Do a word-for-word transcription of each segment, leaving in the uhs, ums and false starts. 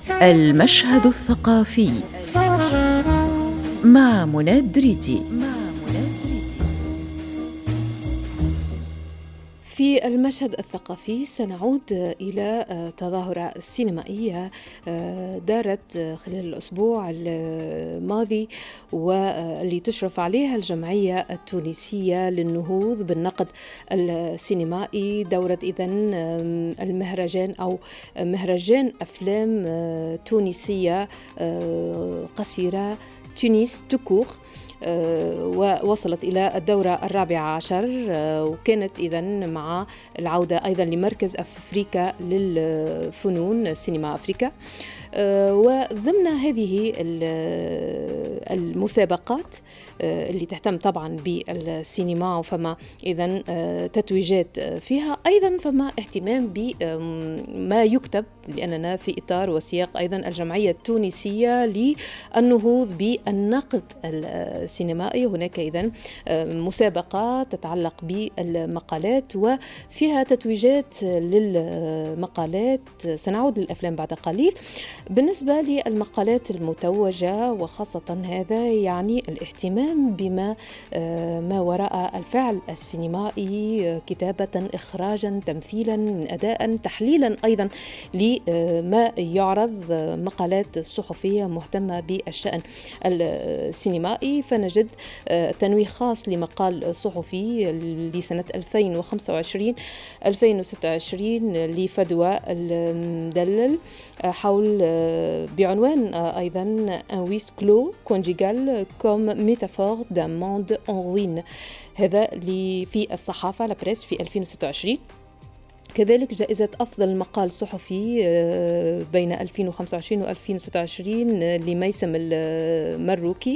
المشهد الثقافي مع منى دريدي. في المشهد الثقافي سنعود إلى تظاهرة سينمائية دارت خلال الأسبوع الماضي واللي تشرف عليها الجمعية التونسية للنهوض بالنقد السينمائي. دورة إذن المهرجان أو مهرجان أفلام تونسية قصيرة تونس تكور، ووصلت إلى الدورة الرابعة عشر، وكانت إذن مع العودة أيضا لمركز أفريكا للفنون سينما أفريكا. وضمن هذه المسابقات اللي تهتم طبعا بالسينما وفما إذن تتويجات فيها، أيضا فما اهتمام بما يكتب، لأننا في إطار وسياق أيضا الجمعية التونسية للنهوض بالنقد السينمائي. هناك إذن مسابقة تتعلق بالمقالات وفيها تتويجات للمقالات. سنعود للأفلام بعد قليل. بالنسبة للمقالات المتوجة وخاصة هذا يعني الاهتمام بما ما وراء الفعل السينمائي، كتابة، إخراجا، تمثيلا، أداء، تحليلا أيضا لما يعرض، مقالات صحفية مهتمة بالشأن السينمائي. فنجد تنويه خاص لمقال صحفي لسنة ألفين وخمسة وعشرين ألفين وستة وعشرين لفدوى المدلل حول بعنوان أيضا un huis clos conjugal comme métaphore d'un monde en ruine. هذا في الصحافة لابريس في ألفين وستة وعشرين. كذلك جائزة أفضل مقال صحفي بين ألفين وخمسة وعشرين وألفين وستة وعشرين لميسم المروكي.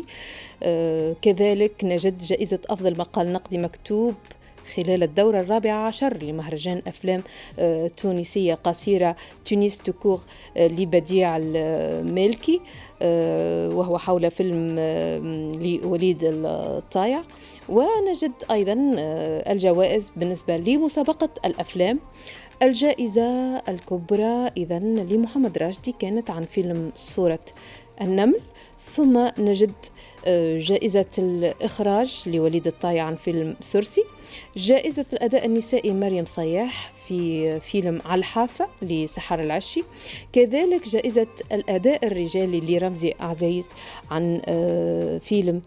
كذلك نجد جائزة أفضل مقال نقدي مكتوب خلال الدورة الرابعة عشر لمهرجان أفلام تونسية قصيرة تونس تكور لبديع المالكي، وهو حول فيلم لوليد الطايع. ونجد أيضا الجوائز بالنسبة لمسابقة الأفلام. الجائزة الكبرى إذن لمحمد راشدي كانت عن فيلم صورة النمل. ثم نجد جائزة الإخراج لوليد الطايع عن فيلم سرسي. جائزة الأداء النسائي مريم صياح في فيلم على الحافة لسحر العشي. كذلك جائزة الأداء الرجالي لرمزي عزيز عن فيلم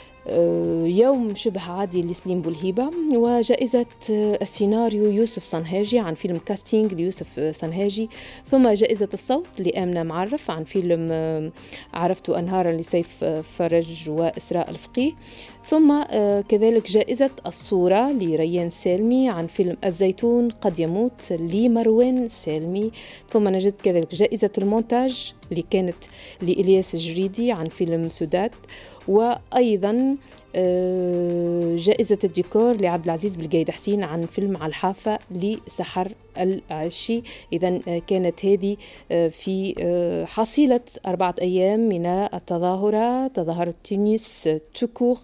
يوم شبه عادي لسليم بولهيبة. وجائزة السيناريو يوسف صنهاجي عن فيلم كاستينج ليوسف صنهاجي. ثم جائزة الصوت لآمنة معرف عن فيلم عرفت أنهارا لسيف فرج وإسراء الفقيه. ثم كذلك جائزة الصورة لريان سالمي عن فيلم الزيتون قد يموت لمروان سالمي. ثم نجد كذلك جائزة المونتاج اللي كانت لإلياس الجريدي عن فيلم سودات. وأيضا جائزة الديكور لعبد العزيز بالقايد حسين عن فيلم على الحافة لسحر العشي. إذن كانت هذه في حصيلة أربعة أيام من التظاهرة، تظاهرة تونس تكور،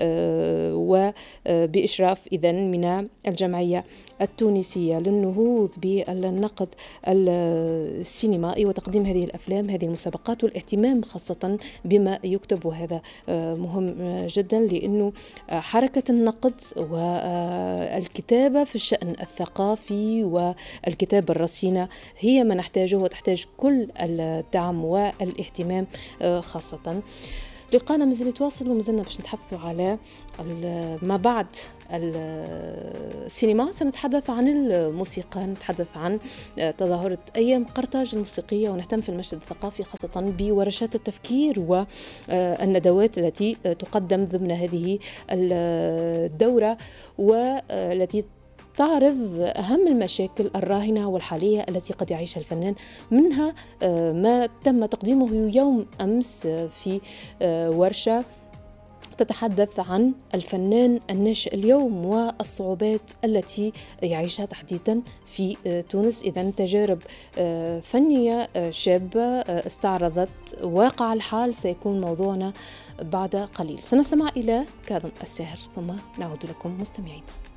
وبإشراف إذن من الجمعية التونسية للنهوض بالنقد السينمائي وتقديم هذه الأفلام، هذه المسابقات، والاهتمام خاصة بما يكتب. وهذا مهم جدا لأنه حركة النقد والكتابة في الشأن الثقافي والكتابة الرصينة هي ما نحتاجه وتحتاج كل الدعم والاهتمام خاصة. لقانا مازال يتواصل ومازلنا باش نتحدثوا على ما بعد السينما. سنتحدث عن الموسيقى، نتحدث عن تظاهرة أيام قرطاج الموسيقية، ونهتم في المشهد الثقافي خاصة بورشات التفكير والندوات التي تقدم ضمن هذه الدورة والتي تعرض أهم المشاكل الراهنة والحالية التي قد يعيشها الفنان. منها ما تم تقديمه يوم أمس في ورشة تتحدث عن الفنان الناشئ اليوم والصعوبات التي يعيشها تحديدا في تونس. إذن تجارب فنية شابة استعرضت واقع الحال سيكون موضوعنا بعد قليل. سنستمع إلى كاظم الساهر ثم نعود لكم مستمعين.